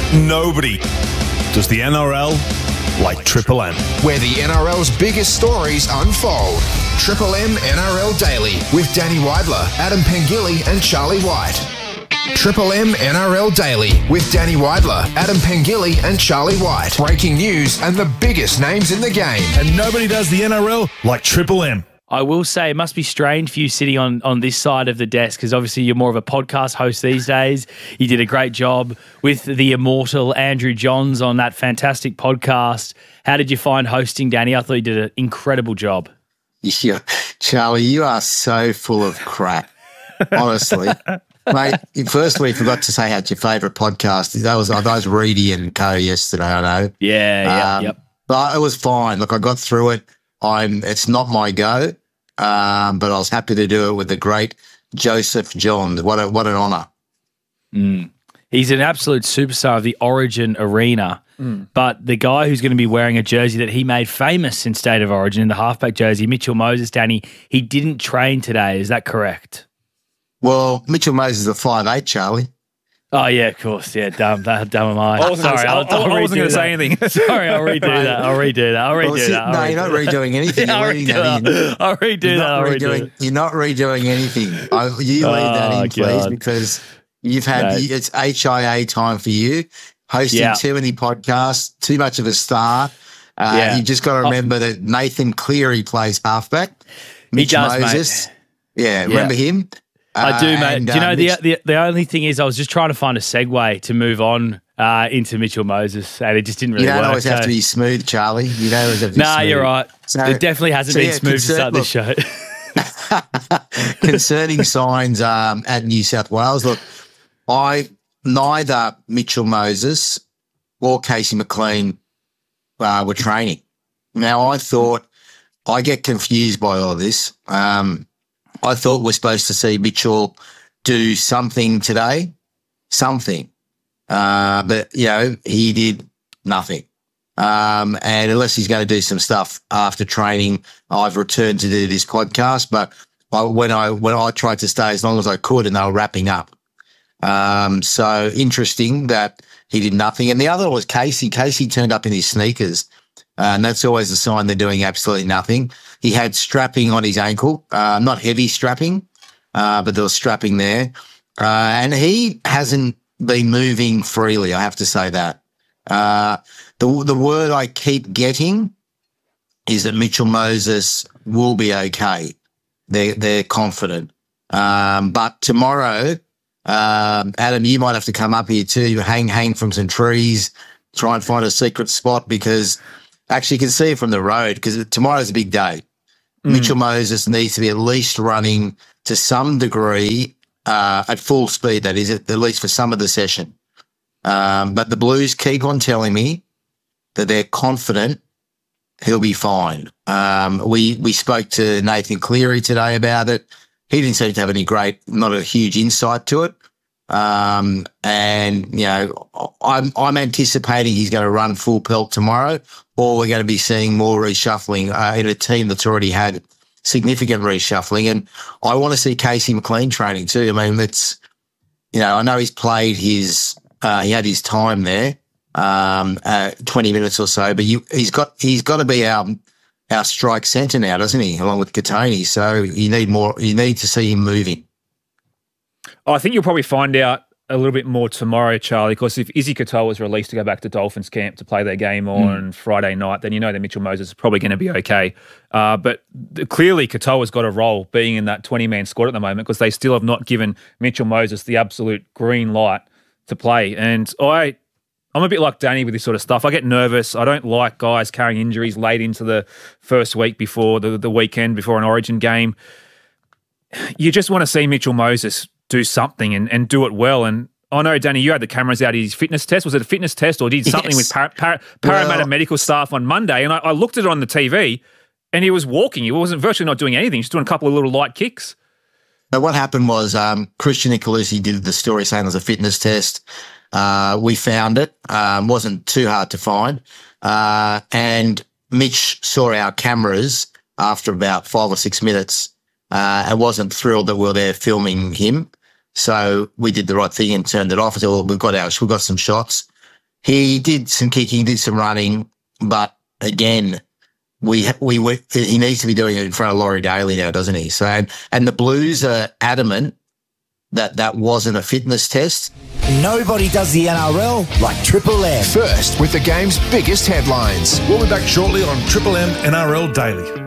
Nobody does the NRL like Triple M. Where the NRL's biggest stories unfold. Triple M NRL Daily with Danny Weidler, Adam Pengilly and Charlie White. Triple M NRL Daily with Danny Weidler, Adam Pengilly and Charlie White. Breaking news and the biggest names in the game. And nobody does the NRL like Triple M. I will say it must be strange for you sitting on this side of the desk because obviously you're more of a podcast host these days. You did a great job with the immortal Andrew Johns on that fantastic podcast. How did you find hosting, Danny? I thought you did an incredible job. Yeah, Charlie, you are so full of crap, honestly. Mate, firstly, forgot to say how's your favourite podcast. That was Reedy and Co yesterday, I know. Yep. But it was fine. Look, I got through it. It's not my go, but I was happy to do it with the great Joseph Johns. What an honour. He's an absolute superstar of the Origin arena, but the guy who's going to be wearing a jersey that he made famous in State of Origin, in the halfback jersey, Mitchell Moses, Danny, he didn't train today. Is that correct? Well, Mitchell Moses is a 5'8", Charlie. Oh, yeah, of course. Yeah, dumb am I. I wasn't going to say anything. Sorry, I'll redo that. No, you're not redoing anything. I'll redo that. You're not redoing anything. You leave that in, please, because you've had it's HIA time for you, hosting too many podcasts, too much of a star. You just got to remember that Nathan Cleary plays halfback. Mitch Moses. Mate. Yeah, remember him? I do, mate. Do you know, the only thing is I was just trying to find a segue to move on into Mitchell Moses, and it just didn't really work. You don't always have to be smooth, Charlie. You don't always have to be smooth. You're right. So, it definitely hasn't been smooth to start this show. Concerning signs at New South Wales. Look, neither Mitchell Moses or Casey McLean were training. Now, I get confused by all this. I thought we're supposed to see Mitchell do something today, but, he did nothing. And unless he's going to do some stuff after training, I've returned to do this podcast. But when I tried to stay as long as I could and they were wrapping up. So interesting that he did nothing. And the other was Casey. Casey turned up in his sneakers. And that's always a sign they're doing absolutely nothing. He had strapping on his ankle, not heavy strapping, but there was strapping there. And he hasn't been moving freely, I have to say that. The word I keep getting is that Mitchell Moses will be okay. They're confident. But tomorrow, Adam, you might have to come up here too, hang from some trees, try and find a secret spot because actually you can see it from the road because tomorrow's a big day. Mitchell Moses needs to be at least running to some degree at full speed, that is, at least for some of the session. But the Blues keep on telling me that they're confident he'll be fine. We spoke to Nathan Cleary today about it. He didn't seem to have not a huge insight to it. And, I'm anticipating he's going to run full pelt tomorrow, or we're going to be seeing more reshuffling in a team that's already had significant reshuffling. And I want to see Casey McLean training too. I mean, I know he's played he had his time there, 20 minutes or so, but he's got to be our strike centre now, doesn't he? Along with Katoni. So you need to see him moving. I think you'll probably find out a little bit more tomorrow, Charlie, because if Izzy Katoa was released to go back to Dolphins camp to play their game on Friday night, then you know that Mitchell Moses is probably going to be okay. But clearly Katoa's got a role being in that 20-man squad at the moment because they still have not given Mitchell Moses the absolute green light to play. And I'm a bit like Danny with this sort of stuff. I get nervous. I don't like guys carrying injuries late into the first week before the weekend, before an Origin game. You just want to see Mitchell Moses do something and do it well. And I know, Danny, you had the cameras out at his fitness test. Was it a fitness test or did something with Parramatta medical staff on Monday? And I looked at it on the TV and he was walking. He wasn't virtually not doing anything, just doing a couple of little light kicks. But what happened was Christian Nicolucci did the story saying it was a fitness test. We found it. Wasn't too hard to find. And Mitch saw our cameras after about 5 or 6 minutes and wasn't thrilled that we were there filming him. So we did the right thing and turned it off. So we've got some shots. He did some kicking, did some running, but again, he needs to be doing it in front of Laurie Daly now, doesn't he? So, and the Blues are adamant that wasn't a fitness test. Nobody does the NRL like Triple M. First with the game's biggest headlines. We'll be back shortly on Triple M NRL Daily.